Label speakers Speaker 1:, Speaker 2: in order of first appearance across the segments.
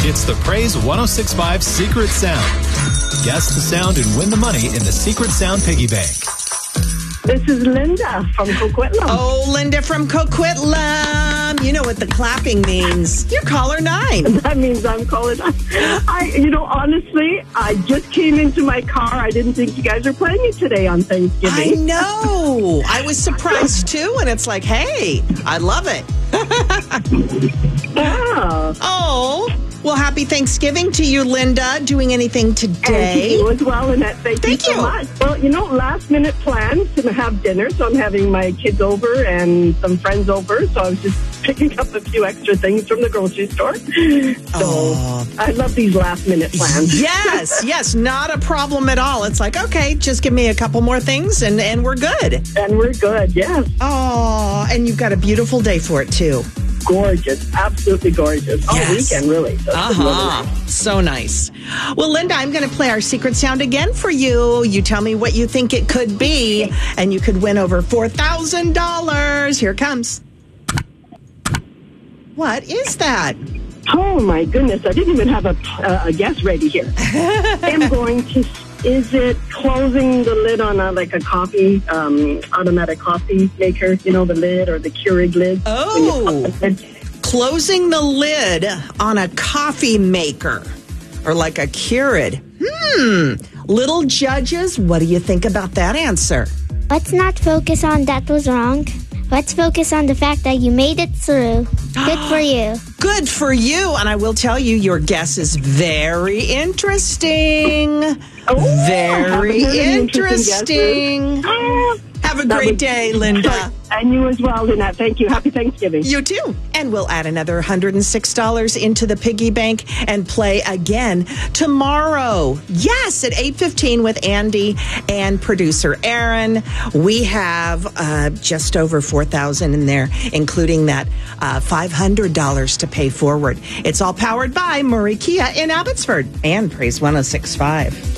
Speaker 1: It's the Praise 106.5 Secret Sound. Guess the sound and win the money in the Secret Sound Piggy Bank.
Speaker 2: This is Linda from Coquitlam.
Speaker 3: Oh, Linda from Coquitlam. You know what the clapping means. You're caller 9.
Speaker 2: That means I'm calling. Honestly, I just came into my car. I didn't think you guys were playing it today on Thanksgiving.
Speaker 3: I know. I was surprised too, and it's like, hey, I love it.
Speaker 2: Yeah.
Speaker 3: Oh, well, happy Thanksgiving to you, Linda. Doing anything today?
Speaker 2: And to you as well, Annette. Thank you so much. Well, last minute plans to have dinner, so I'm having my kids over and some friends over, so I was just picking up a few extra things from the grocery store. So I love these last minute plans.
Speaker 3: Yes, not a problem at all. It's like, okay, just give me a couple more things and we're good.
Speaker 2: And we're good, yes.
Speaker 3: Oh, and you've got a beautiful day for it, too.
Speaker 2: Gorgeous, absolutely gorgeous. All weekend, really. So
Speaker 3: So nice. Well, Linda, I'm going to play our secret sound again for you. You tell me what you think it could be, and you could win over $4,000. Here it comes. What is that?
Speaker 2: Oh, my goodness. I didn't even have a guess ready here. I'm going to... Is it closing the lid on a coffee, automatic coffee maker? The lid or the Keurig lid?
Speaker 3: Oh, closing the lid on a coffee maker or like a Keurig. Little judges, what do you think about that answer?
Speaker 4: Let's not focus on that was wrong. Let's focus on the fact that you made it through. Good for you.
Speaker 3: Good for you. And I will tell you, your guess is very interesting.
Speaker 2: Oh,
Speaker 3: very interesting. Have a great day, Linda.
Speaker 2: And you as well, Lynette. Thank you. Happy Thanksgiving.
Speaker 3: You too. And we'll add another $106 into the piggy bank and play again tomorrow. Yes, at 8:15 with Andy and producer Aaron. We have just over $4,000 in there, including that $500 to pay forward. It's all powered by Murray Kia in Abbotsford and Praise 106.5.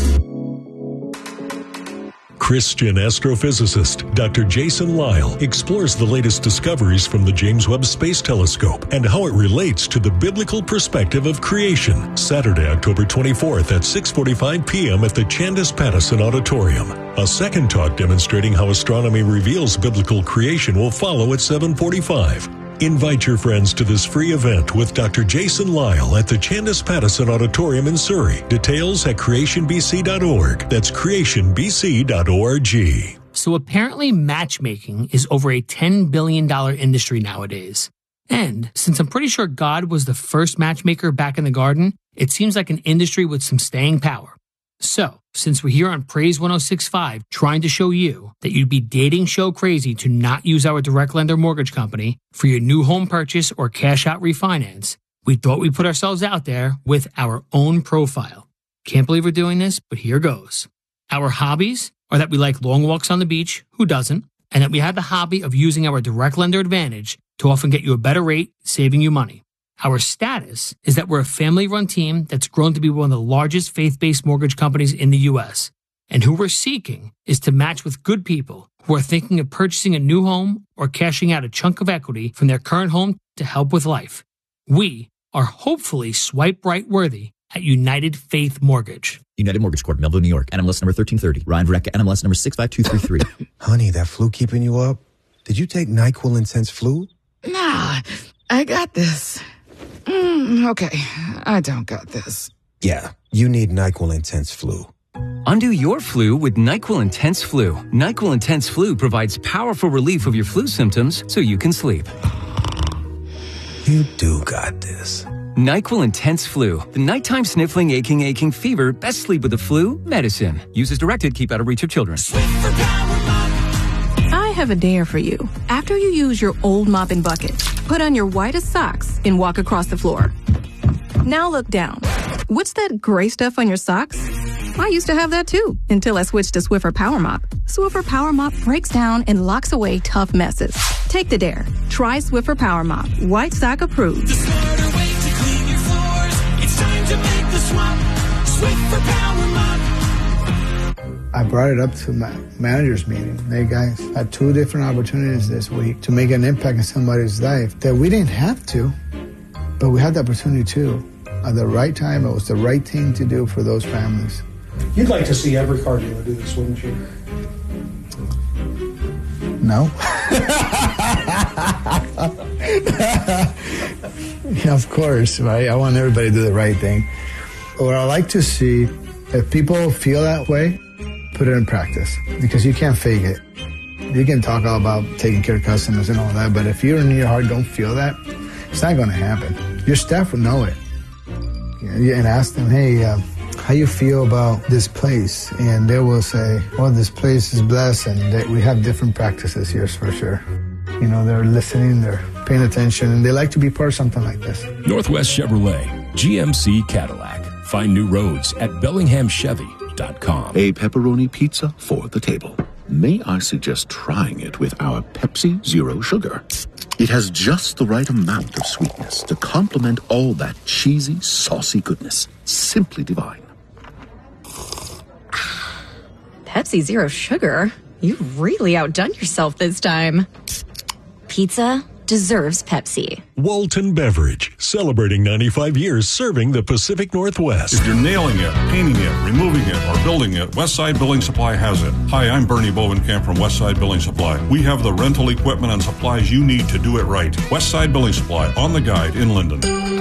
Speaker 5: Christian astrophysicist Dr. Jason Lyle explores the latest discoveries from the James Webb Space Telescope and how it relates to the biblical perspective of creation. Saturday, October 24th at 6:45 p.m. at the Chandis Pattison Auditorium. A second talk demonstrating how astronomy reveals biblical creation will follow at 7:45. Invite your friends to this free event with Dr. Jason Lyle at the Chandis Pattison Auditorium in Surrey. Details at creationbc.org. That's creationbc.org.
Speaker 6: So apparently matchmaking is over a $10 billion industry nowadays. And since I'm pretty sure God was the first matchmaker back in the garden, it seems like an industry with some staying power. So, since we're here on Praise 106.5 trying to show you that you'd be dating show crazy to not use our direct lender mortgage company for your new home purchase or cash out refinance, we thought we'd put ourselves out there with our own profile. Can't believe we're doing this, but here goes. Our hobbies are that we like long walks on the beach, who doesn't, and that we have the hobby of using our direct lender advantage to often get you a better rate, saving you money. Our status is that we're a family-run team that's grown to be one of the largest faith-based mortgage companies in the U.S. And who we're seeking is to match with good people who are thinking of purchasing a new home or cashing out a chunk of equity from their current home to help with life. We are hopefully swipe right worthy at United Faith Mortgage.
Speaker 7: United Mortgage Corp, Melville, New York. NMLS number 1330. Ryan Verrecka, NMLS number 65233.
Speaker 8: Honey, that flu keeping you up? Did you take NyQuil Intense Flu?
Speaker 9: Nah, I got this. Okay, I don't got this.
Speaker 8: Yeah, you need NyQuil Intense Flu.
Speaker 10: Undo your flu with NyQuil Intense Flu. NyQuil Intense Flu provides powerful relief of your flu symptoms so you can sleep.
Speaker 8: You do got this.
Speaker 10: NyQuil Intense Flu. The nighttime sniffling, aching fever. Best sleep with the flu medicine. Use as directed. Keep out of reach of children.
Speaker 11: I have a dare for you. After you use your old mopping bucket, put on your whitest socks and walk across the floor. Now look down. What's that gray stuff on your socks? I used to have that too, until I switched to Swiffer Power Mop. Swiffer Power Mop breaks down and locks away tough messes. Take the dare. Try Swiffer Power Mop. White sock approved.
Speaker 12: The smarter way to clean your floors. It's time to make the swap. Swiffer Power Mop.
Speaker 13: I brought it up to my manager's meeting. Hey guys, I had 2 different opportunities this week to make an impact in somebody's life that we didn't have to, but we had the opportunity to. at the right time. It was the right thing to do for those families.
Speaker 14: You'd like to see every car dealer do this, wouldn't you?
Speaker 13: No. Yeah, of course, right? I want everybody to do the right thing. What I like to see, if people feel that way, put it in practice, because you can't fake it. You can talk all about taking care of customers and all that, but if you in your heart don't feel that, it's not going to happen. Your staff will know it. And ask them, hey, how you feel about this place? And they will say, well, this place is blessed, and we have different practices here for sure. You know, they're listening, they're paying attention, and they like to be part of something like this.
Speaker 15: Northwest Chevrolet, GMC Cadillac. Find new roads at BellinghamChevy.com.
Speaker 16: A pepperoni pizza for the table. May I suggest trying it with our Pepsi Zero Sugar? It has just the right amount of sweetness to complement all that cheesy, saucy goodness. Simply divine.
Speaker 17: Pepsi Zero Sugar? You've really outdone yourself this time. Pizza deserves Pepsi.
Speaker 5: Walton Beverage, celebrating 95 years serving the Pacific Northwest.
Speaker 18: If you're nailing it, painting it, removing it, or building it, Westside Building Supply has it. Hi, I'm Bernie Bovenkamp from Westside Building Supply. We have the rental equipment and supplies you need to do it right. Westside Building Supply, on the guide in Linden.